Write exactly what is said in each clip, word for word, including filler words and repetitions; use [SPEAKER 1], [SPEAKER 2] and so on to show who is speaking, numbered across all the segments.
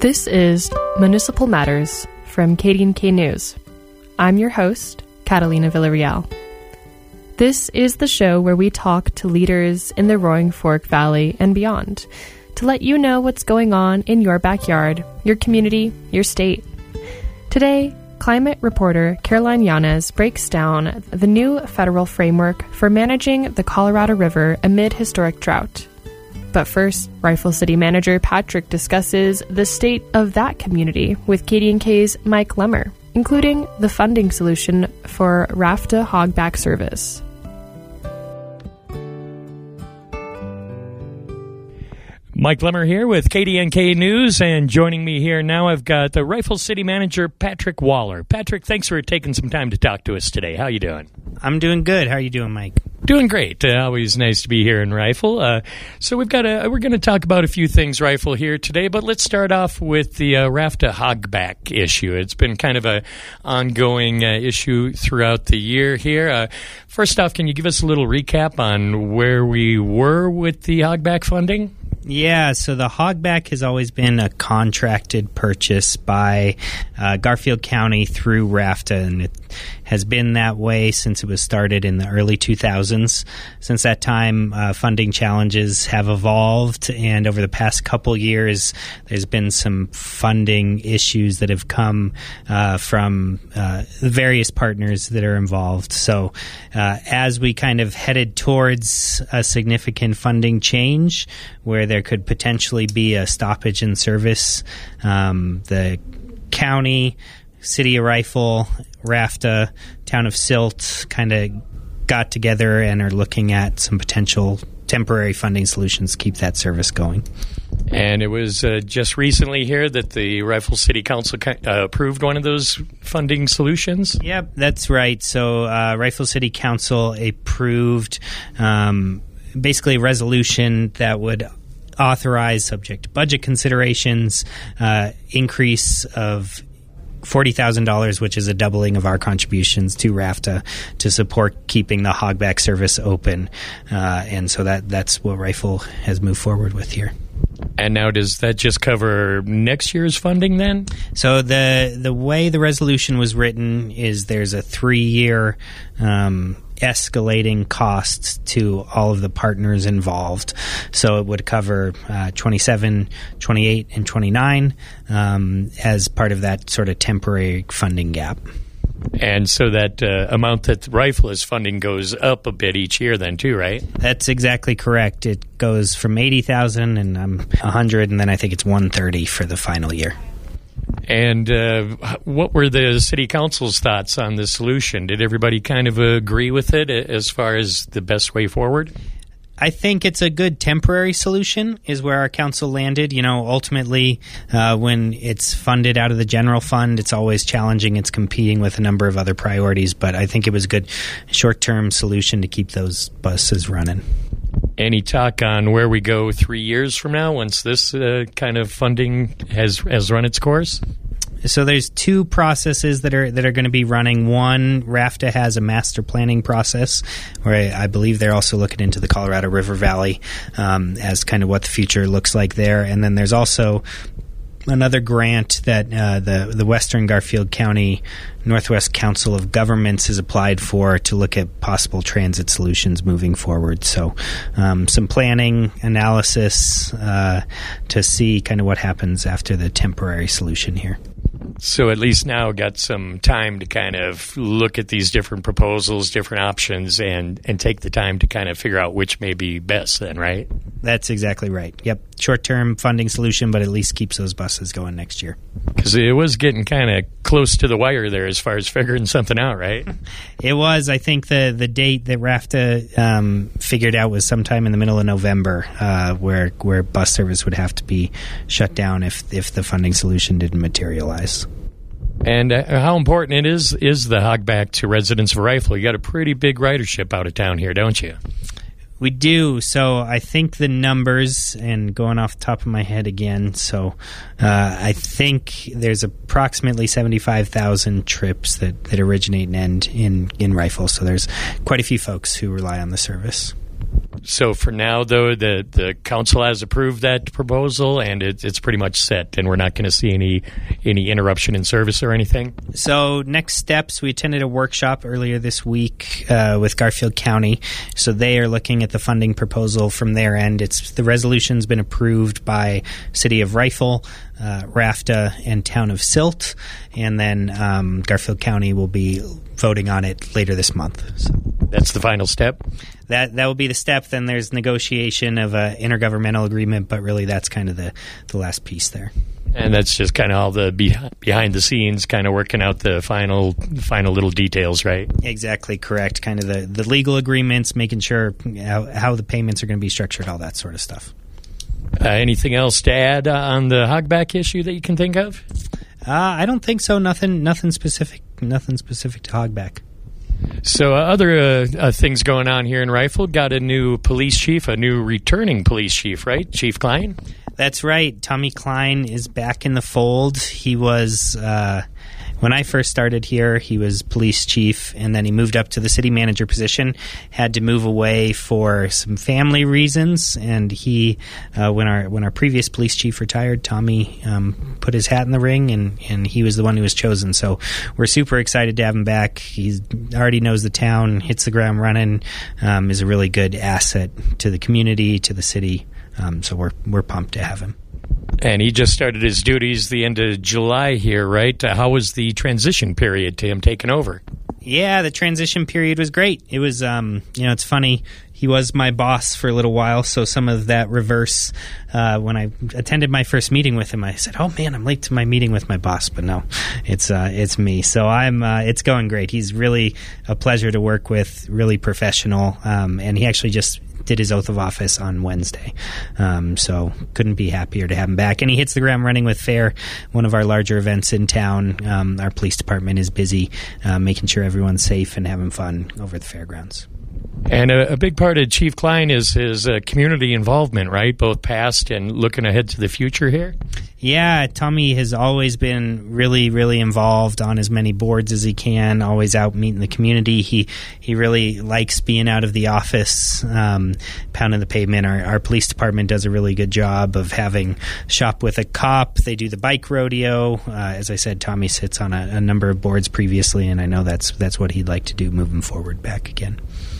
[SPEAKER 1] This is Municipal Matters from K D N K News. I'm your host, Catalina Villarreal. This is the show where we talk to leaders in the Roaring Fork Valley and beyond to let you know what's going on in your backyard, your community, your state. Today, climate reporter Caroline Yanez breaks down the new federal framework for managing the Colorado River amid historic drought. But first, Rifle City Manager Patrick discusses the state of that community with K D N K's Mike Lemmer, including the funding solution for RAFTA hogback service.
[SPEAKER 2] Mike Lemmer here with K D N K News, and joining me here now I've got the Rifle City Manager Patrick Waller. Patrick, thanks for taking some time to talk to us today. How you doing?
[SPEAKER 3] I'm doing good. How are you doing, Mike?
[SPEAKER 2] Doing great. Uh, always nice to be here in Rifle. Uh, so we've got a, we're going to talk about a few things Rifle here today, but let's start off with the uh, RAFTA hogback issue. It's been kind of a ongoing uh, issue throughout the year here. Uh, first off, can you give us a little recap on where we were with the hogback funding?
[SPEAKER 3] Yeah, so the hogback has always been a contracted purchase by uh, Garfield County through RAFTA, and it has been that way since it was started in the early two thousands. Since that time, uh, funding challenges have evolved, and over the past couple years, there's been some funding issues that have come uh, from uh, the various partners that are involved. So uh, as we kind of headed towards a significant funding change, where there could potentially be a stoppage in service, um, the county, City of Rifle, RAFTA, Town of Silt kind of got together and are looking at some potential temporary funding solutions to keep that service going.
[SPEAKER 2] And it was uh, just recently here that the Rifle City Council uh, approved one of those funding solutions?
[SPEAKER 3] Yep, that's right. So uh, Rifle City Council approved um, basically a resolution that would authorize, subject to budget considerations, uh, increase of forty thousand dollars, which is a doubling of our contributions to RAFTA to support keeping the hogback service open. Uh, and so that that's what Rifle has moved forward with here.
[SPEAKER 2] And now does that just cover next year's funding then?
[SPEAKER 3] So the the way the resolution was written is there's a three-year um, escalating costs to all of the partners involved. So it would cover uh, twenty-seven, twenty-eight, and twenty-nine um, as part of that sort of temporary funding gap.
[SPEAKER 2] And so that uh, amount that Rifle is funding goes up a bit each year then too, right?
[SPEAKER 3] That's exactly correct. It goes from eighty thousand and I'm one hundred, and then I think it's one hundred thirty for the final year.
[SPEAKER 2] And uh, what were the city council's thoughts on this solution? Did everybody kind of agree with it as far as the best way forward?
[SPEAKER 3] I think it's a good temporary solution is where our council landed. You know, ultimately, uh, when it's funded out of the general fund, it's always challenging. It's competing with a number of other priorities, but I think it was a good short-term solution to keep those buses running.
[SPEAKER 2] Any talk on where we go three years from now once this uh, kind of funding has has run its course?
[SPEAKER 3] So there's two processes that are that are going to be running. One, RAFTA has a master planning process where I, I believe they're also looking into the Colorado River Valley um, as kind of what the future looks like there. And then there's also another grant that uh, the the Western Garfield County Northwest Council of Governments has applied for to look at possible transit solutions moving forward. So um, some planning analysis uh, to see kind of what happens after the temporary solution here.
[SPEAKER 2] So at least now got some time to kind of look at these different proposals, different options, and, and take the time to kind of figure out which may be best then, right?
[SPEAKER 3] That's exactly right. Yep. Short-term funding solution, but at least keeps those buses going next year.
[SPEAKER 2] Because it was getting kind of close to the wire there as far as figuring something out, right?
[SPEAKER 3] It was. I think the, the date that RAFTA um, figured out was sometime in the middle of November uh, where where bus service would have to be shut down if, if the funding solution didn't materialize.
[SPEAKER 2] And uh, how important it is is the hogback to residents of Rifle? You got a pretty big ridership out of town here, don't you?
[SPEAKER 3] We do. So I think the numbers, and going off the top of my head again, so uh, I think there's approximately seventy-five thousand trips that, that originate and end in, in Rifle. So there's quite a few folks who rely on the service.
[SPEAKER 2] so for now, though, the, the council has approved that proposal, and it, it's pretty much set, and we're not going to see any any interruption in service or anything?
[SPEAKER 3] So next steps, we attended a workshop earlier this week uh, with Garfield County. So they are looking at the funding proposal from their end. It's the resolution's been approved by City of Rifle, uh, RAFTA, and Town of Silt, and then um, Garfield County will be voting on it later this month. So
[SPEAKER 2] that's the final step?
[SPEAKER 3] That that will be the step. Then there's negotiation of an intergovernmental agreement, but really that's kind of the, the last piece there.
[SPEAKER 2] And that's just kind of all the be- behind the scenes, kind of working out the final final little details, right?
[SPEAKER 3] Exactly correct. Kind of the, the legal agreements, making sure how, how the payments are going to be structured, all that sort of stuff.
[SPEAKER 2] Uh, anything else to add uh, on the hogback issue that you can think of?
[SPEAKER 3] Uh, I don't think so. Nothing nothing specific. Nothing specific to hogback.
[SPEAKER 2] So uh, other uh, uh, things going on here in Rifle. Got a new police chief, a new returning police chief, right? Chief Klein?
[SPEAKER 3] That's right. Tommy Klein is back in the fold. He was, uh, when I first started here, he was police chief, and then he moved up to the city manager position, had to move away for some family reasons, and he, uh, when our when our previous police chief retired, Tommy um, put his hat in the ring, and, and he was the one who was chosen. So we're super excited to have him back. He already knows the town, hits the ground running, um, is a really good asset to the community, to the city. Um, so we're we're pumped to have him.
[SPEAKER 2] And he just started his duties the end of July here, right? Uh, how was the transition period to him taking over?
[SPEAKER 3] Yeah, the transition period was great. It was, um, you know, it's funny. He was my boss for a little while, so some of that reverse. Uh, when I attended my first meeting with him, I said, "Oh man, I'm late to my meeting with my boss." But no, it's uh, it's me. So I'm. Uh, it's going great. He's really a pleasure to work with. Really professional, um, and he actually just did his oath of office on Wednesday. Um, so couldn't be happier to have him back. And he hits the ground running with FAIR, one of our larger events in town. Um, our police department is busy uh, making sure everyone's safe and having fun over at the fairgrounds.
[SPEAKER 2] And a, a big part of Chief Klein is his uh, community involvement, right? Both past and looking ahead to the future here?
[SPEAKER 3] Yeah, Tommy has always been really, really involved on as many boards as he can, always out meeting the community. He he really likes being out of the office, um, pounding the pavement. Our, our police department does a really good job of having Shop with a Cop. They do the bike rodeo. Uh, as I said, Tommy sits on a, a number of boards previously, and I know that's that's what he'd like to do moving forward back again.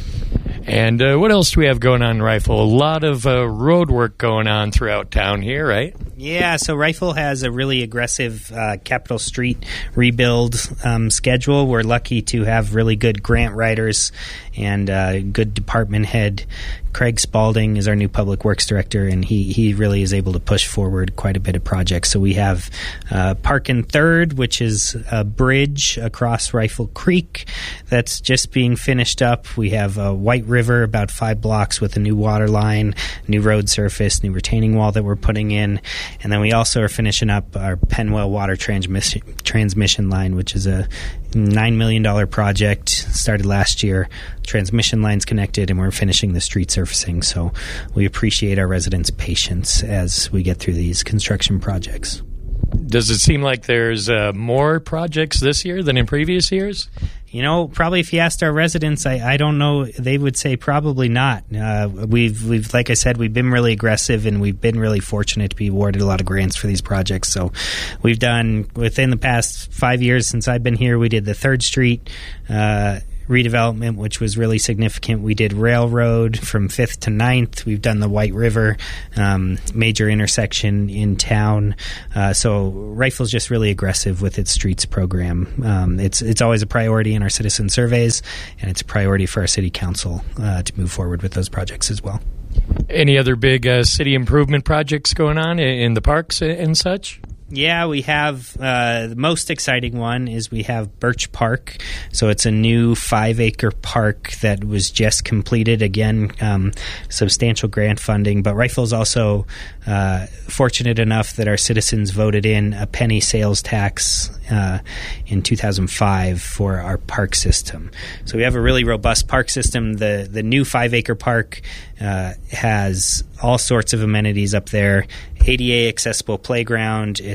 [SPEAKER 2] And uh, what else do we have going on in Rifle? A lot of uh, road work going on throughout town here, right?
[SPEAKER 3] Yeah, so Rifle has a really aggressive uh, Capitol Street rebuild um, schedule. We're lucky to have really good grant writers and uh, good department head. Craig Spalding is our new public works director, and he, he really is able to push forward quite a bit of projects. So we have uh, Park and Third, which is a bridge across Rifle Creek that's just being finished up. We have uh, White River, about five blocks with a new water line, new road surface, new retaining wall that we're putting in. And then we also are finishing up our Penwell water transmission, transmission line, which is a nine million dollars project, started last year. Transmission lines connected, and we're finishing the street surfacing. So we appreciate our residents' patience as we get through these construction projects.
[SPEAKER 2] Does it seem like there's uh, more projects this year than in previous years?
[SPEAKER 3] You know, probably if you asked our residents, I, I don't know, they would say probably not. Uh, we've, we've, like I said, we've been really aggressive, and we've been really fortunate to be awarded a lot of grants for these projects. So we've done, within the past five years since I've been here, we did the Third Street uh redevelopment, which was really significant. We did Railroad from fifth to ninth. We've done the White River um, major intersection in town. Uh, so Rifle's just really aggressive with its streets program. Um, it's it's always a priority in our citizen surveys, and it's a priority for our city council uh, to move forward with those projects as well.
[SPEAKER 2] Any other big uh, city improvement projects going on in the parks and such?
[SPEAKER 3] Yeah, we have uh, the most exciting one is we have Birch Park. So it's a new five-acre park that was just completed. Again, um, substantial grant funding. But Rifle's also uh, fortunate enough that our citizens voted in a penny sales tax uh, in two thousand five for our park system. So we have a really robust park system. The, the new five-acre park uh, has all sorts of amenities up there. A D A accessible playground. It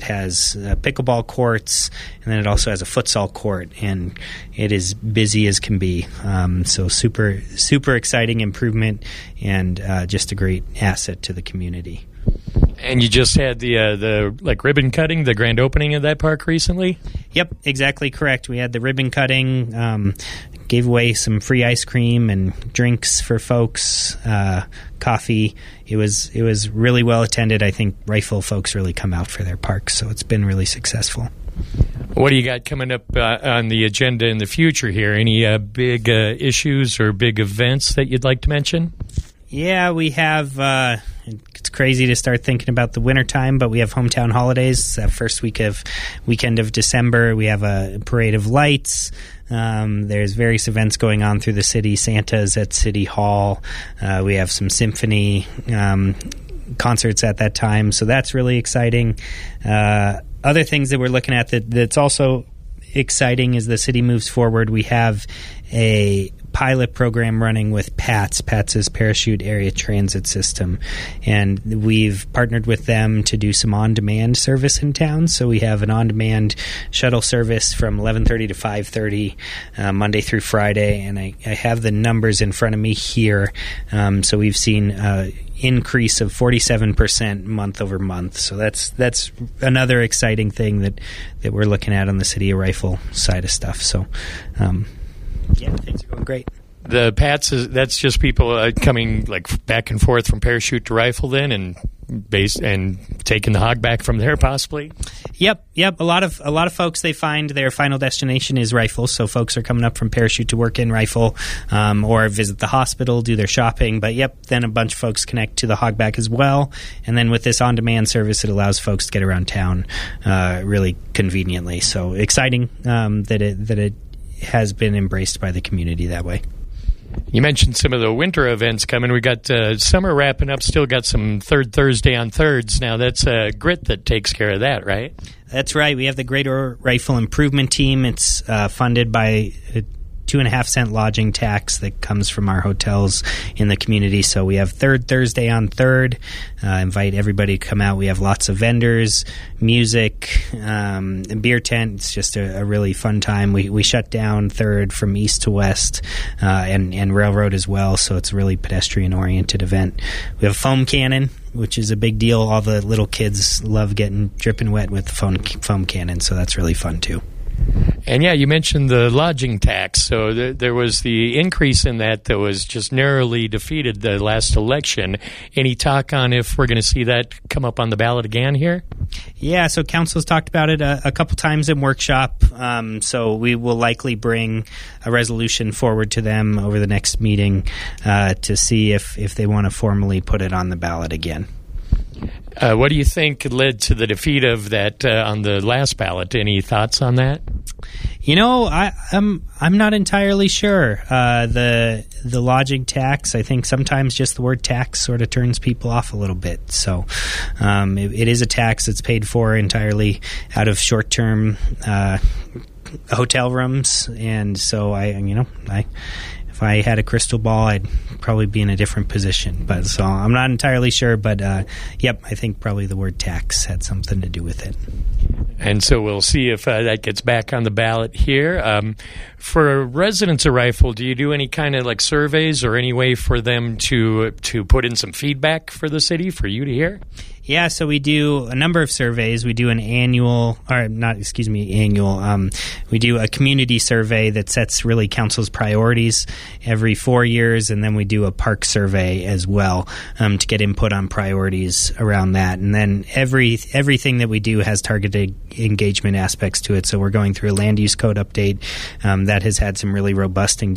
[SPEAKER 3] has uh, pickleball courts, and then it also has a futsal court, and it is busy as can be. Um, so super, super exciting improvement, and uh, just a great asset to the community.
[SPEAKER 2] And you just had the uh, the like ribbon cutting, the grand opening of that park recently?
[SPEAKER 3] Yep, exactly correct. We had the ribbon cutting, um, gave away some free ice cream and drinks for folks, uh, coffee. It was it was really well attended. I think Rifle folks really come out for their parks, so it's been really successful.
[SPEAKER 2] What do you got coming up uh, on the agenda in the future here? Any uh, big uh, issues or big events that you'd like to mention?
[SPEAKER 3] Yeah, we have, uh, it's crazy to start thinking about the wintertime, but we have Hometown Holidays, that first week of weekend of December. We have a parade of lights. Um, there's various events going on through the city. Santa's at City Hall. Uh, we have some symphony um, concerts at that time, so that's really exciting. Uh, other things that we're looking at that, that's also exciting as the city moves forward, we have a pilot program running with PATS. PATS is Parachute Area Transit System, and we've partnered with them to do some on-demand service in town. So we have an on-demand shuttle service from eleven thirty to five thirty, uh, Monday through Friday, and I, I have the numbers in front of me here. Um, so we've seen uh, increase of forty-seven percent month over month. So that's that's another exciting thing that, that we're looking at on the City of Rifle side of stuff. So um, yeah, things are going great.
[SPEAKER 2] The PATS, is, that's just people uh, coming like back and forth from Parachute to Rifle then, and base and taking the hogback from there possibly?
[SPEAKER 3] Yep, yep. A lot of a lot of folks, they find their final destination is Rifle, so folks are coming up from Parachute to work in Rifle, um, or visit the hospital, do their shopping. But yep, then a bunch of folks connect to the hogback as well. And then with this on-demand service, it allows folks to get around town uh, really conveniently. So exciting um, that it that it has been embraced by the community that way.
[SPEAKER 2] You mentioned some of the winter events coming. We got uh, summer wrapping up. Still got some Third Thursday on Thirds. Now that's uh, Grit that takes care of that, right?
[SPEAKER 3] That's right. We have the Greater Rifle Improvement Team. It's uh, funded by a two and a half cent lodging tax that comes from our hotels in the community. So we have Third Thursday on Third. Uh, invite everybody to come out. We have lots of vendors, music, um, a beer tent. It's just a, a really fun time. We we shut down Third from east to west, uh, and and Railroad as well. So it's a really pedestrian oriented event. We have a foam cannon, which is a big deal. All the little kids love getting dripping wet with the foam foam cannon. So that's really fun too.
[SPEAKER 2] And yeah, you mentioned the lodging tax. So th- there was the increase in that that was just narrowly defeated the last election. Any talk on if we're going to see that come up on the ballot again here?
[SPEAKER 3] Yeah, so council's talked about it a, a couple times in workshop. Um, so we will likely bring a resolution forward to them over the next meeting uh, to see if, if they want to formally put it on the ballot again.
[SPEAKER 2] Uh, what do you think led to the defeat of that uh, on the last ballot? Any thoughts on that?
[SPEAKER 3] You know, I, I'm I'm not entirely sure. Uh, the the lodging tax, I think sometimes just the word tax sort of turns people off a little bit. So um, it, it is a tax that's paid for entirely out of short term uh, hotel rooms, and so I you know I. If I had a crystal ball, I'd probably be in a different position. But so I'm not entirely sure. But uh, yep, I think probably the word tax had something to do with it.
[SPEAKER 2] And so we'll see if uh, that gets back on the ballot here. Um, for residents of Rifle, do you do any kind of like surveys or any way for them to to put in some feedback for the city for you to hear?
[SPEAKER 3] Yeah, so we do a number of surveys. We do an annual, or not, excuse me, annual. Um, we do a community survey that sets really council's priorities every four years, and then we do a park survey as well um, to get input on priorities around that. And then every everything that we do has targeted engagement aspects to it. So we're going through a land use code update um, that has had some really robust engagement.